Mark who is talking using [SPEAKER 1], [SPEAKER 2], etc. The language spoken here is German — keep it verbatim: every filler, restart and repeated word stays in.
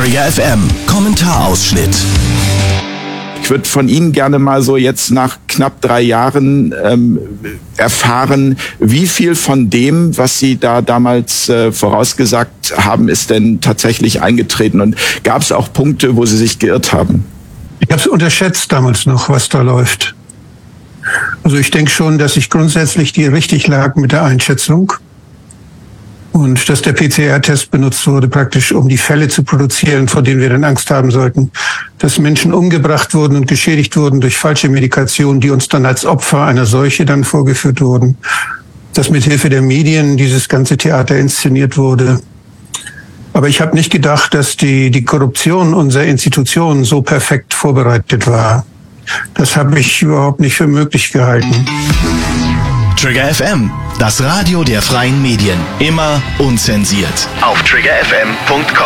[SPEAKER 1] Trigger F M, Kommentarausschnitt.
[SPEAKER 2] Ich würde von Ihnen gerne mal so jetzt nach knapp drei Jahren ähm, erfahren, wie viel von dem, was Sie da damals äh, vorausgesagt haben, ist denn tatsächlich eingetreten? Und gab es auch Punkte, wo Sie sich geirrt haben?
[SPEAKER 3] Ich habe es unterschätzt damals noch, was da läuft. Also ich denke schon, dass ich grundsätzlich die richtig lag mit der Einschätzung. Und dass der P C R-Test benutzt wurde, praktisch um die Fälle zu produzieren, vor denen wir dann Angst haben sollten. Dass Menschen umgebracht wurden und geschädigt wurden durch falsche Medikation, die uns dann als Opfer einer Seuche dann vorgeführt wurden. Dass mithilfe der Medien dieses ganze Theater inszeniert wurde. Aber ich habe nicht gedacht, dass die, die Korruption unserer Institutionen so perfekt vorbereitet war. Das habe ich überhaupt nicht für möglich gehalten.
[SPEAKER 1] Trigger F M, das Radio der freien Medien. Immer unzensiert.
[SPEAKER 4] Auf trigger f m punkt com